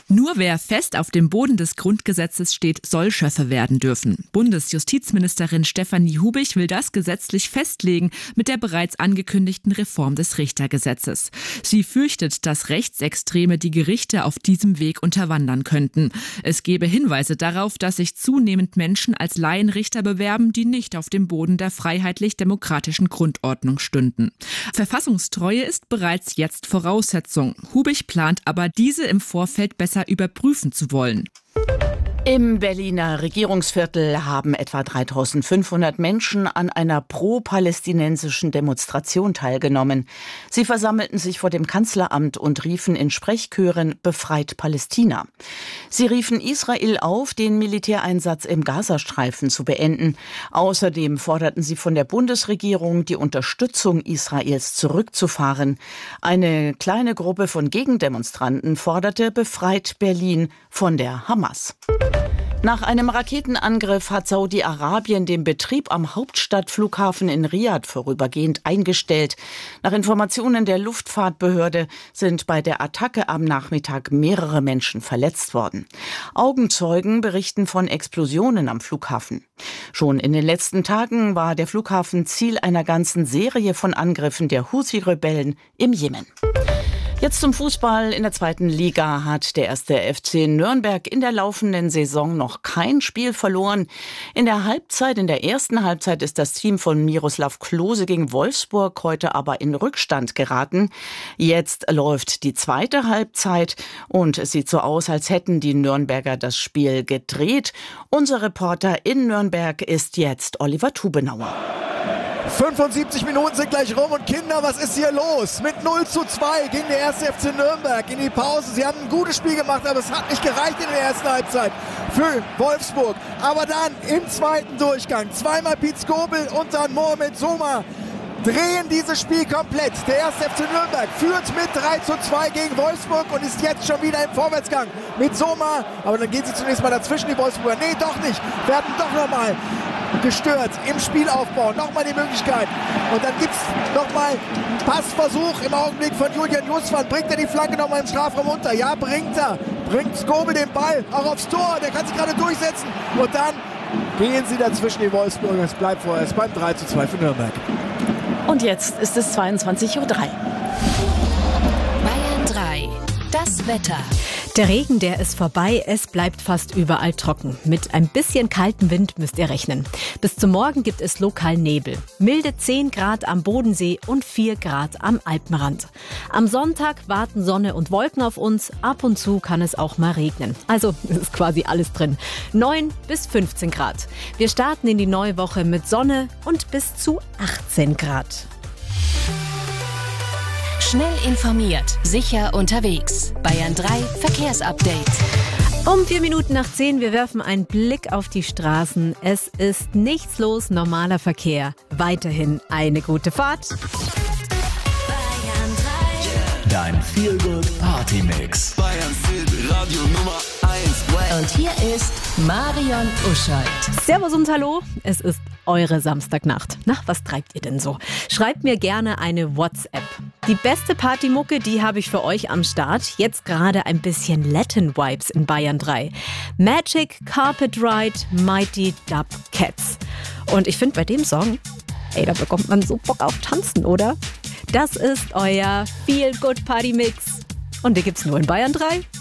Nur wer fest auf dem Boden des Grundgesetzes steht, soll Schöffe werden dürfen. Bundesjustizministerin Stefanie Hubich will das gesetzlich festlegen mit der bereits angekündigten Reform des Richtergesetzes. Sie fürchtet, dass Rechtsextreme die Gerichte auf diesem Weg unterwandern könnten. Es gebe Hinweise darauf, dass sich zunehmend Menschen als Laienrichter bewerben, die nicht auf dem Boden der freiheitlich-demokratischen Grundordnung stünden. Verfassungstreue ist bereits jetzt Voraussetzung. Hubich plant aber, diese im Vorfeld besser überprüfen zu wollen. Im Berliner Regierungsviertel haben etwa 3.500 Menschen an einer pro-palästinensischen Demonstration teilgenommen. Sie versammelten sich vor dem Kanzleramt und riefen in Sprechchören »Befreit Palästina«. Sie riefen Israel auf, den Militäreinsatz im Gazastreifen zu beenden. Außerdem forderten sie von der Bundesregierung, die Unterstützung Israels zurückzufahren. Eine kleine Gruppe von Gegendemonstranten forderte »Befreit Berlin« von der Hamas. Nach einem Raketenangriff hat Saudi-Arabien den Betrieb am Hauptstadtflughafen in Riad vorübergehend eingestellt. Nach Informationen der Luftfahrtbehörde sind bei der Attacke am Nachmittag mehrere Menschen verletzt worden. Augenzeugen berichten von Explosionen am Flughafen. Schon in den letzten Tagen war der Flughafen Ziel einer ganzen Serie von Angriffen der Houthi-Rebellen im Jemen. Jetzt zum Fußball. In der 2. Liga hat der 1. FC Nürnberg in der laufenden Saison noch kein Spiel verloren. In der ersten Halbzeit ist das Team von Miroslav Klose gegen Wolfsburg heute aber in Rückstand geraten. Jetzt läuft die zweite Halbzeit und es sieht so aus, als hätten die Nürnberger das Spiel gedreht. Unser Reporter in Nürnberg ist jetzt Oliver Tubenauer. 75 Minuten sind gleich rum und Kinder, was ist hier los? Mit 0:2 ging der 1. FC Nürnberg in die Pause. Sie haben ein gutes Spiel gemacht, aber es hat nicht gereicht in der ersten Halbzeit für Wolfsburg. Aber dann im zweiten Durchgang, zweimal Piet Skobel und dann Mohamed Soma, drehen dieses Spiel komplett. Der 1. FC Nürnberg führt mit 3:2 gegen Wolfsburg und ist jetzt schon wieder im Vorwärtsgang mit Soma. Aber dann gehen sie zunächst mal dazwischen, die Wolfsburger. Nee, doch nicht. Werden doch nochmal gestört im Spielaufbau. Nochmal die Möglichkeit. Und dann gibt es nochmal einen Passversuch im Augenblick von Julian Justwan. Bringt er die Flanke nochmal im Strafraum unter? Ja, bringt er. Bringt Skobel den Ball auch aufs Tor. Der kann sich gerade durchsetzen. Und dann gehen sie dazwischen, die Wolfsburger. Es bleibt vorerst beim 3:2 für Nürnberg. Und jetzt ist es 22:03 Uhr. Bayern 3. Das Wetter. Der Regen, der ist vorbei. Es bleibt fast überall trocken. Mit ein bisschen kaltem Wind müsst ihr rechnen. Bis zum Morgen gibt es lokal Nebel. Milde 10 Grad am Bodensee und 4 Grad am Alpenrand. Am Sonntag warten Sonne und Wolken auf uns. Ab und zu kann es auch mal regnen. Also es ist quasi alles drin. 9 bis 15 Grad. Wir starten in die neue Woche mit Sonne und bis zu 18 Grad. Schnell informiert, sicher unterwegs. Bayern 3 Verkehrsupdate. Um 4 Minuten nach 10, wir werfen einen Blick auf die Straßen. Es ist nichts los, normaler Verkehr. Weiterhin eine gute Fahrt. Bayern 3. Dein Feel-Good-Party-Mix. Bayern Hit Radio Nummer 1. Und hier ist Marion Uscholdt. Servus und hallo, es ist eure Samstagnacht. Na, was treibt ihr denn so? Schreibt mir gerne eine WhatsApp. Die beste Partymucke, die habe ich für euch am Start. Jetzt gerade ein bisschen Latin-Vibes in Bayern 3. Magic, Carpet Ride, Mighty Dub Cats. Und ich finde bei dem Song, da bekommt man so Bock auf Tanzen, oder? Das ist euer Feel-Good-Party-Mix. Und den gibt's nur in Bayern 3.